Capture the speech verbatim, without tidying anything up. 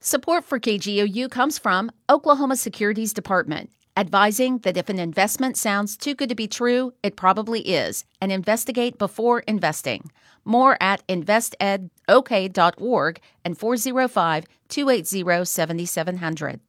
Support for K G O U comes from Oklahoma Securities Department, advising that if an investment sounds too good to be true, it probably is, and investigate before investing. More at invest ed o k dot org and four oh five, two eight zero, seven seven zero zero.